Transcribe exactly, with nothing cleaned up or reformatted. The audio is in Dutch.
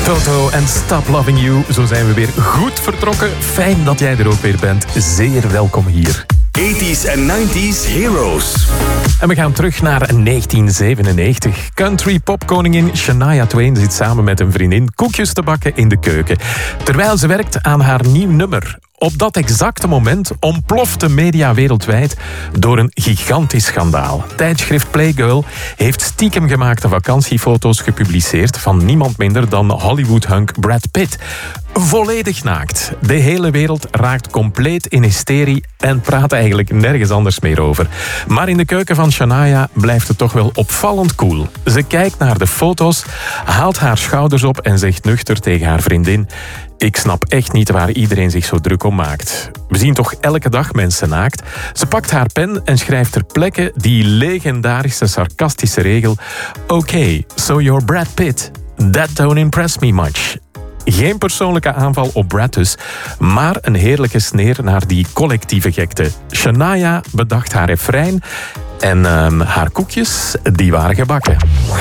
Toto en Stop Loving You. Zo zijn we weer goed vertrokken. Fijn dat jij er ook weer bent. Zeer welkom hier. tachtiger en negentiger Heroes. En we gaan terug naar negentien zevenennegentig. Country popkoningin Shania Twain zit samen met een vriendin koekjes te bakken in de keuken. Terwijl ze werkt aan haar nieuw nummer. Op dat exacte moment ontploft de media wereldwijd door een gigantisch schandaal. Tijdschrift Playgirl heeft stiekem gemaakte vakantiefoto's gepubliceerd van niemand minder dan Hollywood-hunk Brad Pitt. Volledig naakt. De hele wereld raakt compleet in hysterie en praat eigenlijk nergens anders meer over. Maar in de keuken van Shania blijft het toch wel opvallend cool. Ze kijkt naar de foto's, haalt haar schouders op en zegt nuchter tegen haar vriendin: ik snap echt niet waar iedereen zich zo druk om maakt. We zien toch elke dag mensen naakt? Ze pakt haar pen en schrijft ter plekke die legendarische sarcastische regel: Oké, okay, so you're Brad Pitt. That don't impress me much. Geen persoonlijke aanval op Brad dus, maar een heerlijke sneer naar die collectieve gekte. Shania bedacht haar refrein en um, haar koekjes, die waren gebakken.